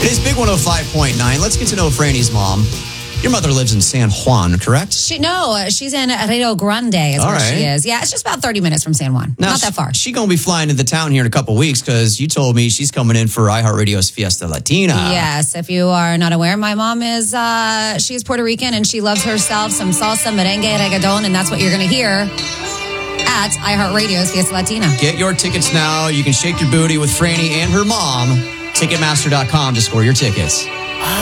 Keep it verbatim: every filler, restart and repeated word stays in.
It is Big one oh five point nine. Let's get to know Franny's mom. Your mother lives in San Juan, correct? She No, she's in Rio Grande is All where right. she is. Yeah, it's just about thirty minutes from San Juan. Now, Not that far. She's going to be flying into town here in a couple weeks because you told me she's coming in for iHeartRadio's Fiesta Latina. Yes, if you are not aware, my mom is, uh, she's Puerto Rican and she loves herself some salsa, merengue, reggaeton, and that's what you're going to hear at iHeartRadio's Fiesta Latina. Get your tickets now. You can shake your booty with Franny and her mom. Ticketmaster dot com to score your tickets.